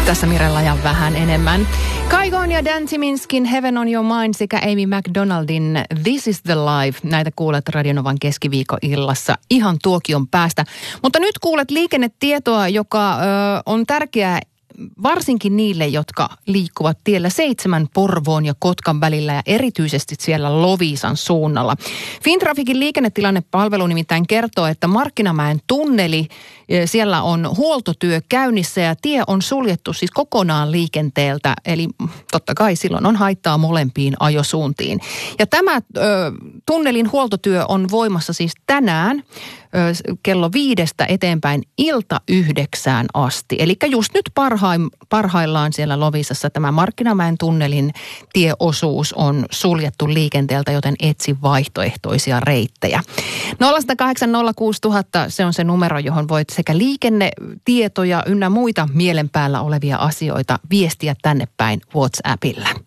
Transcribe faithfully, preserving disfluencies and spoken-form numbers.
Tässä Mirella ja vähän enemmän. Kaigon ja Dan Timinskin Heaven on Your Mind sekä Amy McDonaldin This is the Life. Näitä kuulet Radionovan keskiviikkoillassa ihan tuokion päästä. Mutta nyt kuulet liikennetietoa, joka ö, on tärkeää varsinkin niille, jotka liikkuvat tiellä seitsemän Porvoon ja Kotkan välillä ja erityisesti siellä Loviisan suunnalla. Fintrafikin liikennetilannepalvelu nimittäin kertoo, että Markkinamäen tunneli, siellä on huoltotyö käynnissä ja tie on suljettu siis kokonaan liikenteeltä. Eli totta kai silloin on haittaa molempiin ajosuuntiin. Ja tämä ö, tunnelin huoltotyö on voimassa siis tänään ö, kello viidestä eteenpäin ilta yhdeksään asti. Eli just nyt parhaim, parhaillaan siellä Loviisassa tämä Markkinamäen tunnelin tieosuus on suljettu liikenteeltä, joten etsi vaihtoehtoisia reittejä. nolla kahdeksan nolla kuusi nolla nolla nolla se on se numero, johon voit sekä liikennetietoja ynnä muita mielen päällä olevia asioita viestiä tänne päin WhatsAppilla.